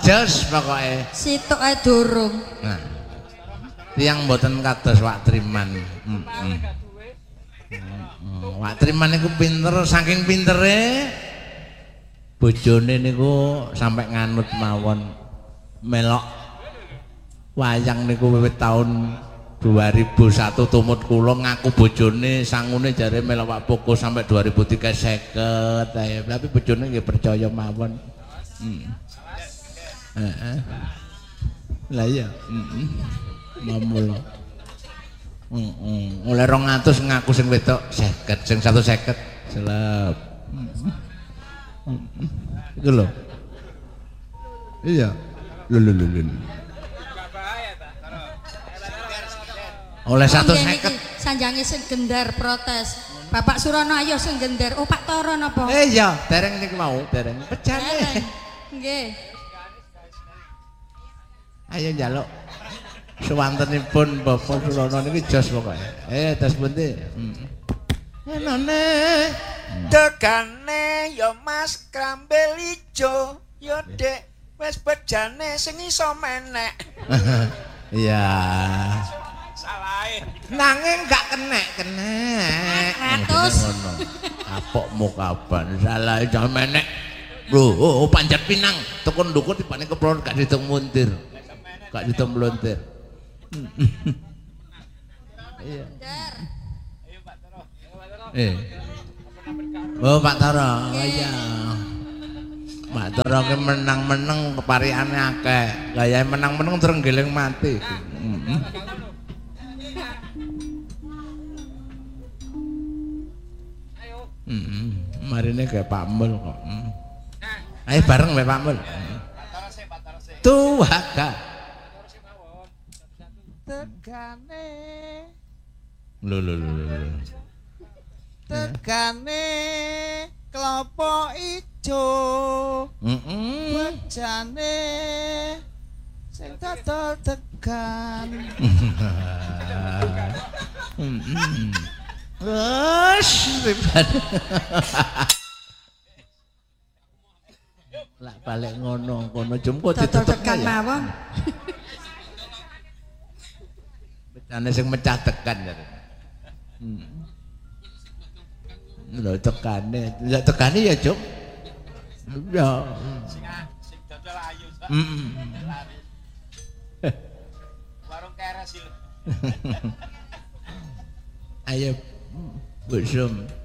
jos pokoke. Situk ae durung. Nah. Tiyang mboten kados Wak Triman. Wak Triman niku pinter, saking pintere bojone niku sampai nganut mawon melok wayang niku wiwit taun 2001 tumut kula ngaku bojone sangune jare melok Pak Poko sampai 2050 tapi bojone nggih percaya mawon. Heeh. Lah iya, mamula. Oleh 200 ngaku sing wedok 50, sing 150 selap. Itu lho. Iya. Lho. Oleh 150 sanjange sing gendar protes. Bapak Surono ayo sing gendar. Oh Pak Toro napa? Iya, dereng niku mau, dereng pejane. Nggih. Ayo njaluk suwantenipun Bapak Surono niki jos pokoke. Tas pundi? Enone. Tegane ya Mas Krambel ijo, ya Dek wis bejane sing iso menek. Iya. Salahe. Nanging gak kenek. 100. Ngono. Kapokmu kaban salah iso menek. Lho, Panjat Pinang tekun ndukut tibane keplon gak ditung muntir. Gak ditung mlontir. Iya. Ayo Pak Toro. Oh Pak Toro, iya. Pak Toro ki menang-menang kepariane akeh. Gayahe menang-menang terus geleng mati. Marine kayak Pak Mul kok. Ayo bareng wae Pak Mul. Pak Toro sik. Tuwaka. Tegane. Lho. Tegane klopo ijo. Bejane sing dodol tegan. Wes, lak balik ngono, kono jumko Tekan mawon. Becane sing mecah tekan jare. Lho tekane, ya tekane ya, Juk. Ya. Sing dodol ayu. Warung keres iki. Ayo, Bu Sum.